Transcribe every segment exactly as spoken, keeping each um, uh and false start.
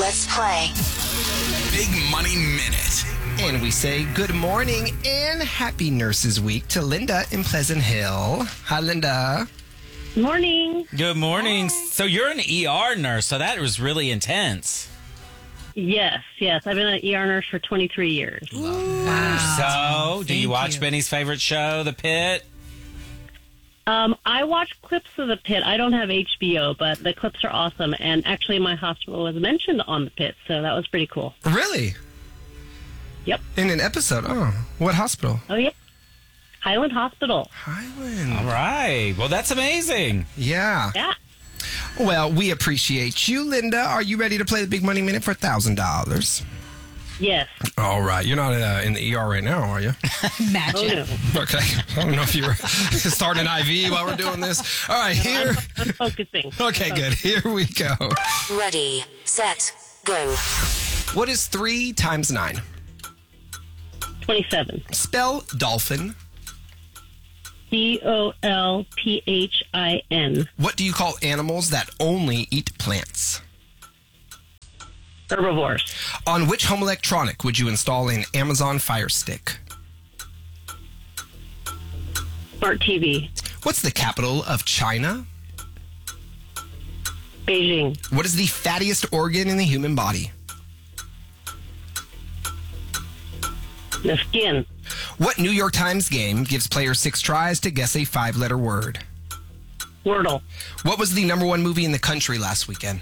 Let's play. Big Money Minute. And we say good morning and happy Nurses Week to Linda in Pleasant Hill. Hi, Linda. Morning. Good morning. So you're an E R nurse, so that was really intense. Yes, yes. I've been an E R nurse for twenty-three years. So, do Thank you watch you. Benny's favorite show, The Pit? Um, I watch clips of The Pit. I don't have H B O, but the clips are awesome. And actually, my hospital was mentioned on The Pit, so that was pretty cool. Really? Yep. In an episode? Oh, what hospital? Oh, yeah. Highland Hospital. Highland. All right. Well, that's amazing. Yeah. Yeah. Well, we appreciate you, Linda. Are you ready to play the Big Money Minute for one thousand dollars? Yes. All right. You're not uh, in the E R right now, are you? Oh, Magic. no. Okay. I don't know if you were starting an I V while we're doing this. All right, here. I'm focusing. Okay, good. Here we go. Ready, set, go. What is three times nine? twenty-seven. Spell dolphin. D O L P H I N. What do you call animals that only eat plants? Herbivores. On which home electronic would you install an Amazon Fire Stick? Smart T V. What's the capital of China? Beijing. What is the fattiest organ in the human body? The skin. What New York Times game gives players six tries to guess a five-letter word? Wordle. What was the number one movie in the country last weekend?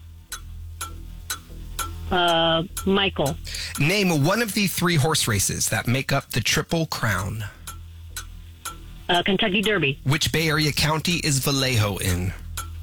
Uh, Michael. Name one of the three horse races that make up the Triple Crown. Uh, Kentucky Derby. Which Bay Area county is Vallejo in?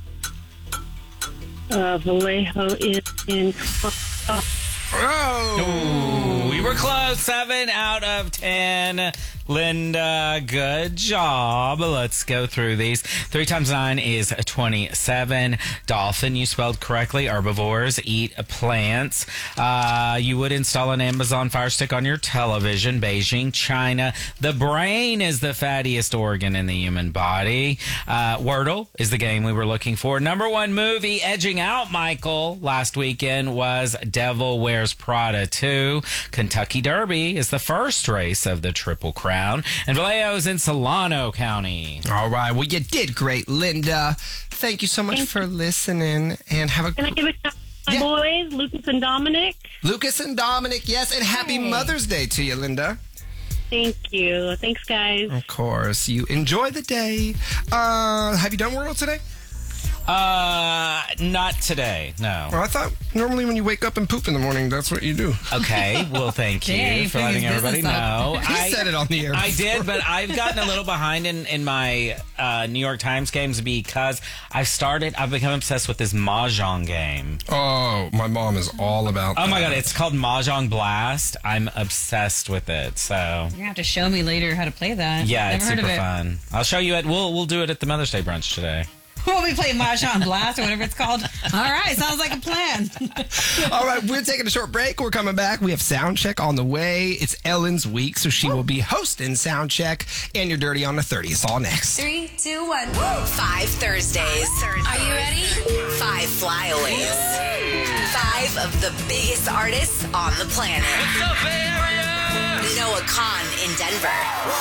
Uh, Vallejo is in... Uh, Oh! We were close. Seven out of ten. Linda, good job. Let's go through these. Three times nine is twenty-seven. Dolphin, you spelled correctly. Herbivores eat plants. Uh, you would install an Amazon Fire Stick on your television. Beijing, China. The brain is the fattiest organ in the human body. Uh, Wordle is the game we were looking for. Number one movie edging out Michael last weekend was Devil Wears Prada two. Kentucky Derby is the first race of the Triple Crown. And Vallejo's in Solano County. All right. Well, you did great, Linda. Thank you so much Thank for listening. And have a Can I give it to my Yeah. boys, Lucas and Dominic? Lucas and Dominic, yes, and happy Mother's Day to you, Linda. Thank you. Thanks, guys. Of course. You enjoy the day. Uh, have you done Wordle today? Uh, not today, no. Well, I thought normally when you wake up and poop in the morning, that's what you do. Okay, well, thank you Dang, for bring letting his everybody business up. know. He said it on the air I before. did, but I've gotten a little behind in, in my uh, New York Times games because I've started, I've become obsessed with this Mahjong game. Oh, my mom is all about Oh my that. God, it's called Mahjong Blast. I'm obsessed with it, so... You're gonna have to show me later how to play that. Yeah, Never it's heard super of it. fun. I'll show you it. We'll we'll do it at the Mother's Day brunch today. We'll be playing Mahjong Blast or whatever it's called. All right, sounds like a plan. All right, we're taking a short break. We're coming back. We have Sound Check on the way. It's Ellen's week, so she will be hosting Sound Check, and you're dirty on the thirty. It's all next. Three, two, one. Five Thursdays. Are you ready? Five flyaways. Five of the biggest artists on the planet. Noah Kahn in Denver.